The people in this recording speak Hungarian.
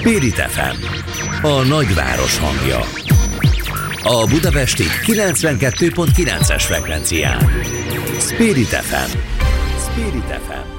Spirit FM, a nagyváros hangja. A budapesti 92.9-es frekvencián. Spirit FM. Spirit FM.